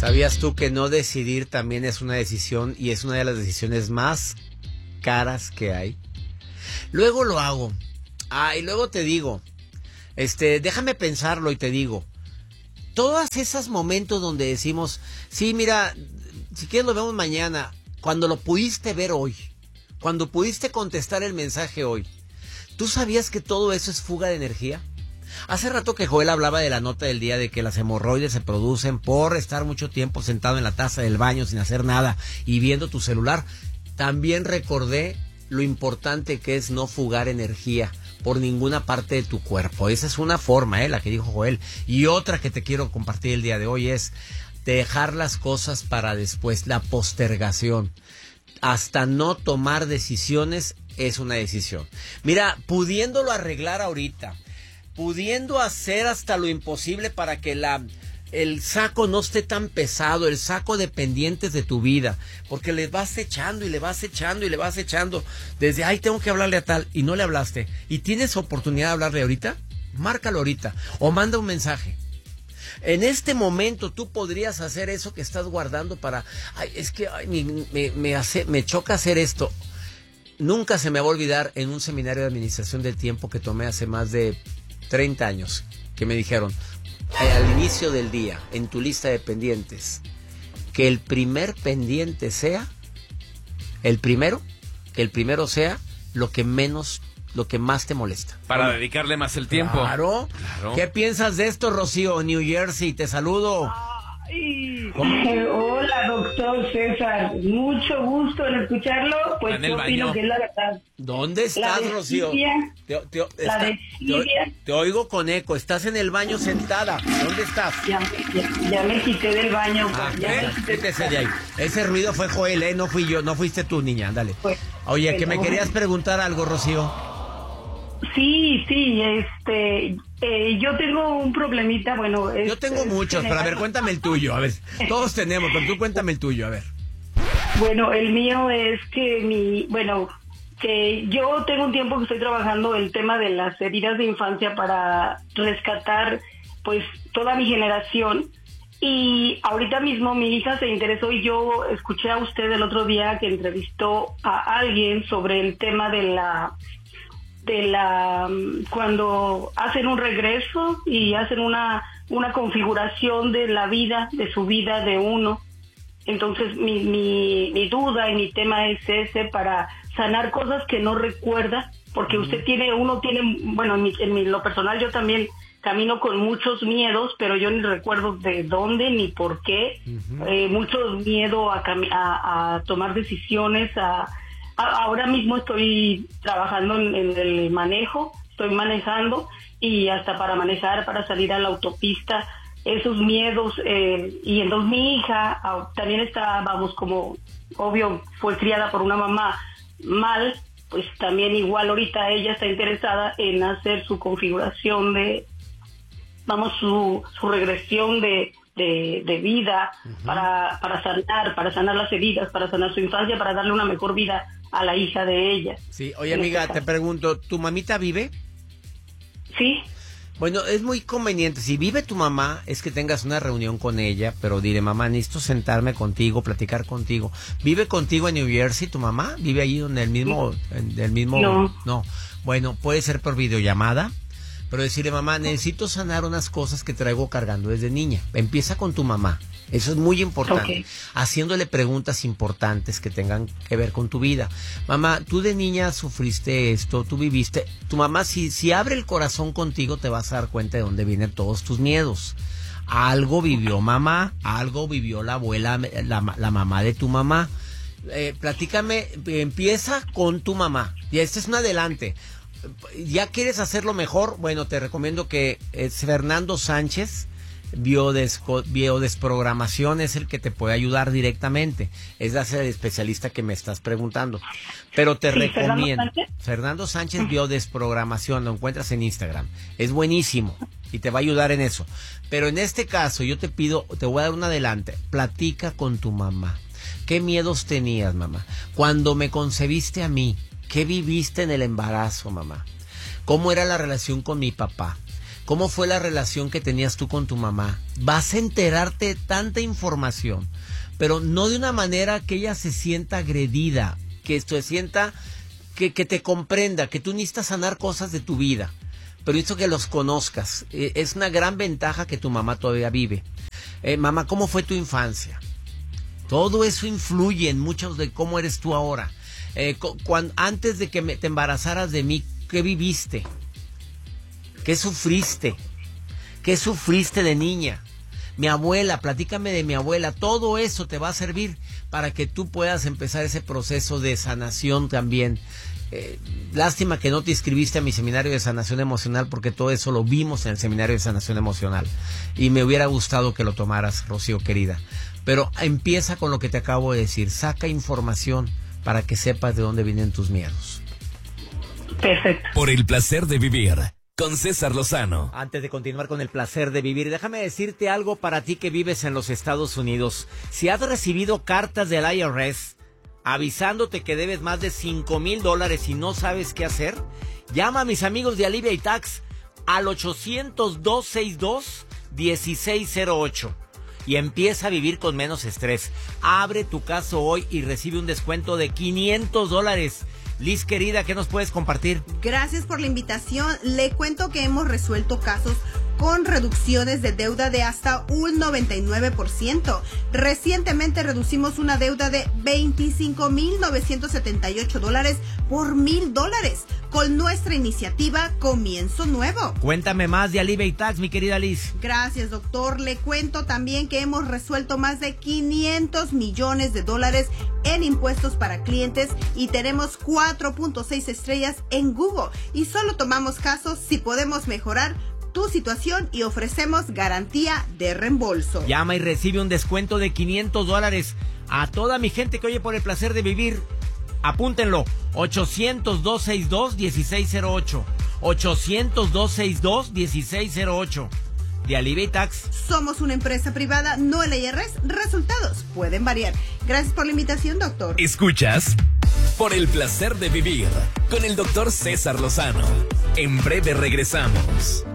¿Sabías tú que no decidir también es una decisión y es una de las decisiones más caras que hay? Luego lo hago. Y luego te digo, déjame pensarlo y te digo. Todos esos momentos donde decimos, sí, mira, si quieres lo vemos mañana, cuando lo pudiste ver hoy, cuando pudiste contestar el mensaje hoy, ¿tú sabías que todo eso es fuga de energía? Hace rato que Joel hablaba de la nota del día de que las hemorroides se producen por estar mucho tiempo sentado en la taza del baño sin hacer nada y viendo tu celular. También recordé lo importante que es no fugar energía por ninguna parte de tu cuerpo. Esa es una forma, la que dijo Joel. Y otra que te quiero compartir el día de hoy es dejar las cosas para después, la postergación. Hasta no tomar decisiones es una decisión. Mira, pudiéndolo arreglar ahorita, pudiendo hacer hasta lo imposible para que el saco no esté tan pesado, el saco de pendientes de tu vida, porque le vas echando y le vas echando y le vas echando, desde, tengo que hablarle a tal, y no le hablaste, y tienes oportunidad de hablarle ahorita, márcalo ahorita, o manda un mensaje. En este momento tú podrías hacer eso que estás guardando para, me choca hacer esto. Nunca se me va a olvidar en un seminario de administración del tiempo que tomé hace más de 30 años, que me dijeron, al inicio del día, en tu lista de pendientes, que el primer pendiente sea, que el primero sea lo que más te molesta. Para dedicarle más el tiempo. Claro. ¿Qué piensas de esto, Rocío? New Jersey, te saludo. Hola, doctor César. Mucho gusto en escucharlo. Pues yo opino que es la verdad. ¿Dónde estás, Rocío? Te oigo con eco. Estás en el baño sentada. ¿Dónde estás? Ya me quité del baño. Quítese de ahí. Ese ruido fue Joel, no fui yo. No fuiste tú, niña. Dale. Oye, que me querías preguntar algo, Rocío. Sí, yo tengo un problemita, yo tengo muchos, pero a ver, cuéntame el tuyo, a ver, todos tenemos, pero tú cuéntame el tuyo, a ver. Bueno, el mío es que que yo tengo un tiempo que estoy trabajando el tema de las heridas de infancia para rescatar, pues, toda mi generación, y ahorita mismo mi hija se interesó y yo escuché a usted el otro día que entrevistó a alguien sobre el tema de cuando hacen un regreso y hacen una configuración de la vida, de su vida de uno. Entonces mi duda y mi tema es ese, para sanar cosas que no recuerda, porque uno tiene, en lo personal yo también camino con muchos miedos, pero yo ni recuerdo de dónde ni por qué. Mucho miedo a tomar decisiones, ahora mismo estoy trabajando en el manejo, estoy manejando, y hasta para manejar, para salir a la autopista, esos miedos, y entonces mi hija también está, como obvio fue criada por una mamá mal, pues también igual ahorita ella está interesada en hacer su configuración su regresión de vida, para sanar las heridas, para sanar su infancia, para darle una mejor vida a la hija de ella. Sí, oye, amiga, te pregunto, ¿tu mamita vive? Sí. Bueno, es muy conveniente, si vive tu mamá, es que tengas una reunión con ella, pero dile, mamá, necesito sentarme contigo, platicar contigo. ¿Vive contigo en New Jersey tu mamá? ¿Vive ahí en el mismo? No. Bueno, puede ser por videollamada, pero decirle, mamá, necesito sanar unas cosas que traigo cargando desde niña. Empieza con tu mamá. Eso es muy importante. Haciéndole preguntas importantes que tengan que ver con tu vida. Mamá, tú de niña sufriste esto, tú viviste. Tu mamá, si abre el corazón contigo, te vas a dar cuenta de dónde vienen todos tus miedos. Algo vivió mamá, algo vivió la abuela, la mamá de tu mamá. Platícame, empieza con tu mamá. Y este es un adelante. ¿Ya quieres hacerlo mejor? Bueno, te recomiendo que Fernando Sánchez, biodesprogramación, es el que te puede ayudar directamente. Es el especialista que me estás preguntando. Pero te recomiendo. Fernando Sánchez, biodesprogramación, lo encuentras en Instagram. Es buenísimo y te va a ayudar en eso. Pero en este caso, yo te voy a dar un adelante. Platica con tu mamá. ¿Qué miedos tenías, mamá? Cuando me concebiste a mí, ¿qué viviste en el embarazo, mamá? ¿Cómo era la relación con mi papá? cómo fue la relación que tenías tú con tu mamá. Vas a enterarte de tanta información, pero no de una manera que ella se sienta agredida, que se sienta que te comprenda, que tú necesitas sanar cosas de tu vida, pero necesito que los conozcas. Es una gran ventaja que tu mamá todavía vive. Mamá, ¿cómo fue tu infancia? Todo eso influye en mucho de cómo eres tú ahora. Antes de que te embarazaras de mí, ¿qué viviste? ¿Qué sufriste? ¿Qué sufriste de niña? Mi abuela, platícame de mi abuela. Todo eso te va a servir para que tú puedas empezar ese proceso de sanación también. Lástima que no te inscribiste a mi seminario de sanación emocional, porque todo eso lo vimos en el seminario de sanación emocional. Y me hubiera gustado que lo tomaras, Rocío querida. Pero empieza con lo que te acabo de decir. Saca información para que sepas de dónde vienen tus miedos. Perfecto. Por el placer de vivir con César Lozano. Antes de continuar con el placer de vivir, déjame decirte algo para ti que vives en los Estados Unidos. Si has recibido cartas del IRS avisándote que debes más de $5,000 y no sabes qué hacer, llama a mis amigos de Alivia y Tax al 800-262-1608 y empieza a vivir con menos estrés. Abre tu caso hoy y recibe un descuento de $500. Liz querida, ¿qué nos puedes compartir? Gracias por la invitación. Le cuento que hemos resuelto casos con reducciones de deuda de hasta un 99%. Recientemente reducimos una deuda de $25,978 por $1,000 con nuestra iniciativa Comienzo Nuevo. Cuéntame más de Alivia y Tax, mi querida Liz. Gracias, doctor. Le cuento también que hemos resuelto más de $500 millones en impuestos para clientes y tenemos 4.6 estrellas en Google. Y solo tomamos casos si podemos mejorar tu situación y ofrecemos garantía de reembolso. Llama y recibe un descuento de $500 a toda mi gente que oye por el placer de vivir. Apúntenlo, 800-262-1608. 800-262-1608. De Alivia y Tax. Somos una empresa privada, no el IRS. Resultados pueden variar. Gracias por la invitación, doctor. Escuchas Por el placer de vivir con el doctor César Lozano. En breve regresamos.